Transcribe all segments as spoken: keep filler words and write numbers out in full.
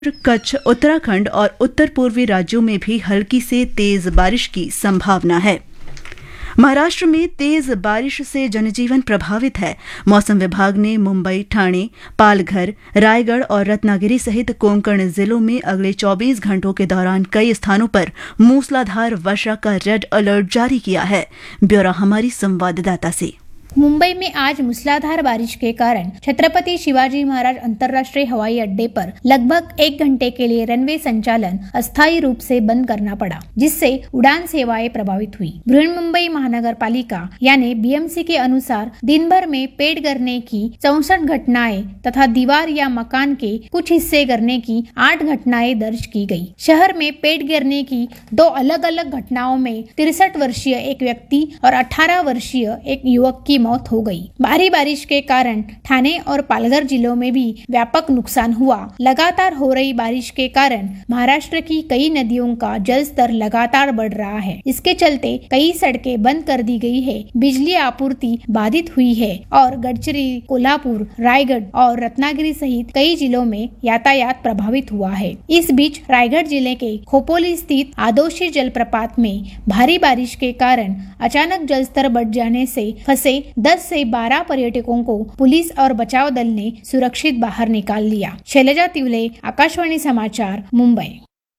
कच्छ, उत्तराखंड और उत्तर पूर्वी राज्यों में भी हल्की से तेज बारिश की संभावना है। महाराष्ट्र में तेज बारिश से जनजीवन प्रभावित है। मौसम विभाग ने मुंबई, ठाणे, पालघर, रायगढ़ और रत्नागिरी सहित कोंकण जिलों में अगले चौबीस घंटों के दौरान कई स्थानों पर मूसलाधार वर्षा का रेड अलर्ट जारी किया है। ब्यौरा हमारी संवाददाता से। मुंबई में आज मूसलाधार बारिश के कारण छत्रपति शिवाजी महाराज अंतर्राष्ट्रीय हवाई अड्डे पर लगभग एक घंटे के लिए रनवे संचालन अस्थायी रूप से बंद करना पड़ा, जिससे उड़ान सेवाएं प्रभावित हुई। बृहन्मुंबई महानगर पालिका यानी बीएमसी के अनुसार दिन भर में पेड़ गिरने की चौसठ घटनाएं तथा दीवार या मकान के कुछ हिस्से गिरने की आठ घटनाएं दर्ज की गई। शहर में पेड़ गिरने की दो अलग अलग घटनाओं में तिरसठ वर्षीय एक व्यक्ति और अठारह वर्षीय एक युवक की मौत हो गई। भारी बारिश के कारण ठाणे और पालघर जिलों में भी व्यापक नुकसान हुआ। लगातार हो रही बारिश के कारण महाराष्ट्र की कई नदियों का जल स्तर लगातार बढ़ रहा है। इसके चलते कई सड़कें बंद कर दी गई है, बिजली आपूर्ति बाधित हुई है और गडचिरोली, कोल्हापुर, रायगढ़ और रत्नागिरी सहित कई जिलों में यातायात प्रभावित हुआ है। इस बीच रायगढ़ जिले के खोपोली स्थित आदोशी जलप्रपात में भारी बारिश के कारण अचानक जल स्तर बढ़ जाने से फंसे दस से बारह पर्यटकों को पुलिस और बचाव दल ने सुरक्षित बाहर निकाल लिया। शैलजा तिवले, आकाशवाणी समाचार, मुंबई।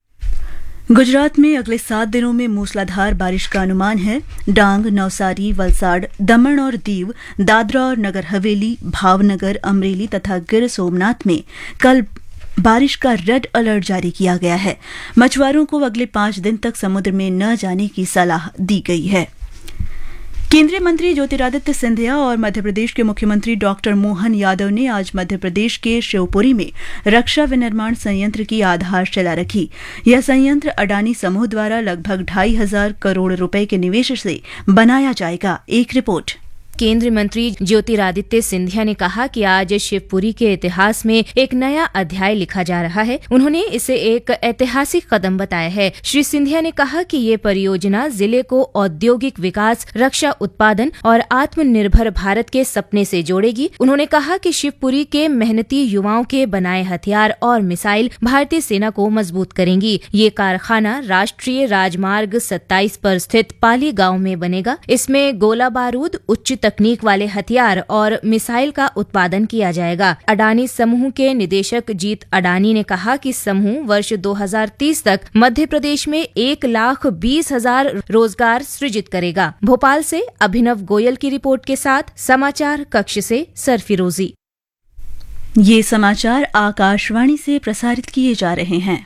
गुजरात में अगले सात दिनों में मूसलाधार बारिश का अनुमान है। डांग, नवसारी, वलसाड, दमन और दीव, दादरा और नगर हवेली, भावनगर, अमरेली तथा गिर सोमनाथ में कल बारिश का रेड अलर्ट जारी किया गया है। मछुआरों को अगले पांच दिन तक समुद्र में न जाने की सलाह दी गई है। केंद्रीय मंत्री ज्योतिरादित्य सिंधिया और मध्य प्रदेश के मुख्यमंत्री डॉक्टर मोहन यादव ने आज मध्य प्रदेश के शिवपुरी में रक्षा विनिर्माण संयंत्र की आधारशिला रखी। यह संयंत्र अडानी समूह द्वारा लगभग ढाई हजार करोड़ रुपए के निवेश से बनाया जाएगा। एक रिपोर्ट। केंद्रीय मंत्री ज्योतिरादित्य सिंधिया ने कहा कि आज शिवपुरी के इतिहास में एक नया अध्याय लिखा जा रहा है। उन्होंने इसे एक ऐतिहासिक कदम बताया है। श्री सिंधिया ने कहा कि ये परियोजना जिले को औद्योगिक विकास, रक्षा उत्पादन और आत्मनिर्भर भारत के सपने से जोड़ेगी। उन्होंने कहा कि शिवपुरी के मेहनती युवाओं के बनाए हथियार और मिसाइल भारतीय सेना को मजबूत करेंगी। ये कारखाना राष्ट्रीय राजमार्ग सत्ताईस पर स्थित पाली गांव में बनेगा। इसमें गोला बारूद, उच्च तकनीक वाले हथियार और मिसाइल का उत्पादन किया जाएगा। अडानी समूह के निदेशक जीत अडानी ने कहा कि समूह वर्ष दो हज़ार तीस तक मध्य प्रदेश में एक लाख बीस हजार रोजगार सृजित करेगा। भोपाल से अभिनव गोयल की रिपोर्ट के साथ समाचार कक्ष से सरफिरोजी। ये समाचार आकाशवाणी से प्रसारित किए जा रहे हैं।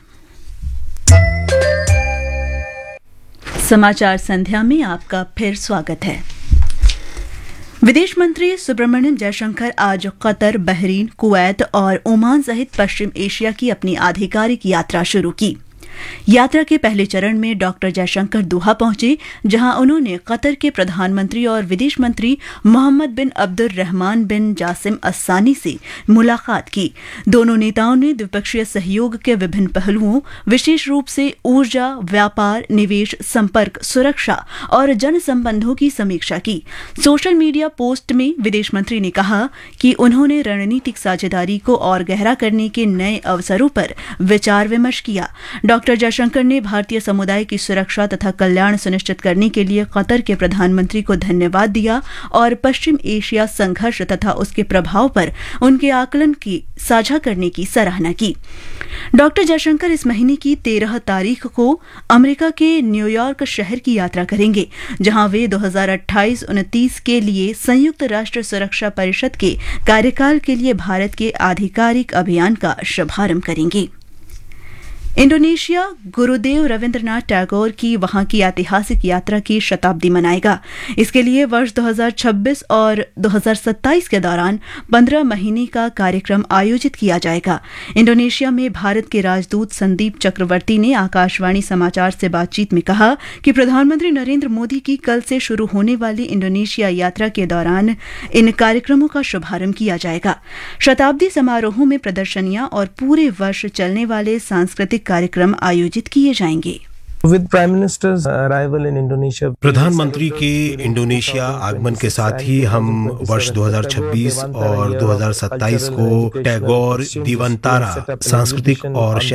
समाचार संध्या में आपका फिर स्वागत है। विदेश मंत्री सुब्रमण्यम जयशंकर आज कतर, बहरीन, कुवैत और ओमान सहित पश्चिम एशिया की अपनी आधिकारिक यात्रा शुरू की। यात्रा के पहले चरण में डॉक्टर जयशंकर दोहा पहुंचे, जहां उन्होंने कतर के प्रधानमंत्री और विदेश मंत्री मोहम्मद बिन अब्दुल रहमान बिन जासिम अस्सानी से मुलाकात की। दोनों नेताओं ने द्विपक्षीय सहयोग के विभिन्न पहलुओं, विशेष रूप से ऊर्जा, व्यापार, निवेश, संपर्क, सुरक्षा और जन संबंधों की समीक्षा की। सोशल मीडिया पोस्ट में विदेश मंत्री ने कहा कि उन्होंने रणनीतिक साझेदारी को और गहरा करने के नए अवसरों पर विचार विमर्श किया। डॉक्टर जयशंकर ने भारतीय समुदाय की सुरक्षा तथा कल्याण सुनिश्चित करने के लिए कतर के प्रधानमंत्री को धन्यवाद दिया और पश्चिम एशिया संघर्ष तथा उसके प्रभाव पर उनके आकलन की साझा करने की सराहना की। डॉक्टर जयशंकर इस महीने की तेरह तारीख को अमेरिका के न्यूयॉर्क शहर की यात्रा करेंगे, जहां वे दो हज़ार अट्ठाईस उनतीस के लिए संयुक्त राष्ट्र सुरक्षा परिषद के कार्यकाल के लिए भारत के आधिकारिक अभियान का शुभारंभ करेंगे। इंडोनेशिया गुरुदेव रविंद्रनाथ टैगोर की वहां की ऐतिहासिक यात्रा की शताब्दी मनाएगा। इसके लिए वर्ष दो हज़ार छब्बीस और दो हज़ार सत्ताईस के दौरान पंद्रह महीने का कार्यक्रम आयोजित किया जाएगा। इंडोनेशिया में भारत के राजदूत संदीप चक्रवर्ती ने आकाशवाणी समाचार से बातचीत में कहा कि प्रधानमंत्री नरेंद्र मोदी की कल से शुरू होने वाली इंडोनेशिया यात्रा के दौरान इन कार्यक्रमों का शुभारंभ किया जाएगा। शताब्दी समारोहों में प्रदर्शनियां और पूरे वर्ष चलने वाले सांस्कृतिक कार्यक्रम आयोजित किए जाएंगे। With Prime Minister's arrival in Indonesia, प्रधानमंत्री के इंडोनेशिया आगमन के साथ ही हम वर्ष दो हज़ार छब्बीस और दो हज़ार सत्ताईस को टैगोर दीवंतारा सांस्कृतिक और